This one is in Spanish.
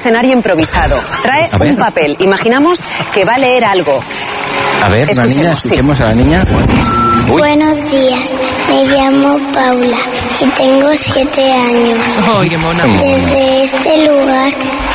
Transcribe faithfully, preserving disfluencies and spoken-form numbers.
escenario improvisado. Trae un papel. Imaginamos que va a leer algo. A ver, la niña, escuchemos sí. a la niña. Uy. Buenos días, me llamo Paula y tengo siete años. ¡Ay, qué mona! Desde este lugar